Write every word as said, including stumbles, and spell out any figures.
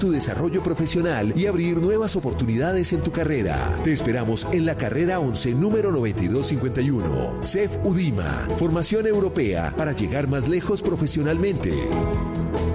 tu desarrollo profesional y abrir nuevas oportunidades en tu carrera. Te esperamos en la carrera once, número noventa y dos cincuenta y uno. C E F UDIMA, formación europea para llegar más lejos profesionalmente.